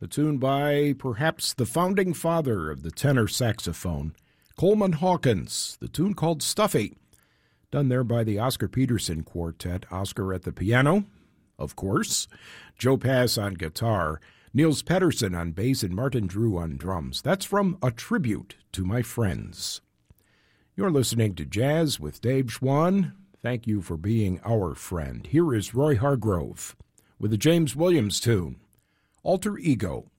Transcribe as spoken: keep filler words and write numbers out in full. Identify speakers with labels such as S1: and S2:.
S1: a tune by perhaps the founding father of the tenor saxophone, Coleman Hawkins, the tune called Stuffy, done there by the Oscar Peterson Quartet, Oscar at the piano, of course, Joe Pass on guitar, Niels Pedersen on bass, and Martin Drew on drums. That's from A Tribute to My Friends. You're listening to Jazz with Dave Schwann. Thank you for being our friend. Here is Roy Hargrove with a James Williams tune, Alter Ego.